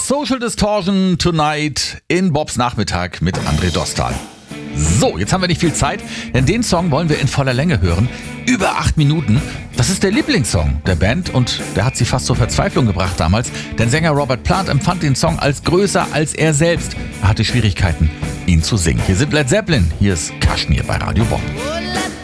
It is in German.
Social Distortion Tonight in Bobs Nachmittag mit André Dostal. So, jetzt haben wir nicht viel Zeit, denn den Song wollen wir in voller Länge hören. Über 8 Minuten. Das ist der Lieblingssong der Band und der hat sie fast zur Verzweiflung gebracht damals. Denn Sänger Robert Plant empfand den Song als größer als er selbst. Er hatte Schwierigkeiten, ihn zu singen. Hier sind Led Zeppelin, hier ist Kashmir bei Radio Bob.